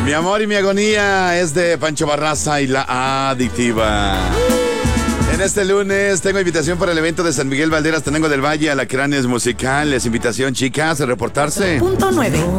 Mi amor y mi agonía es de Pancho Barraza y La Adictiva. En este lunes tengo invitación para el evento de San Miguel Valderas, Tenango del Valle, Alacranes Musicales. Invitación, chicas, a reportarse. Punto 9.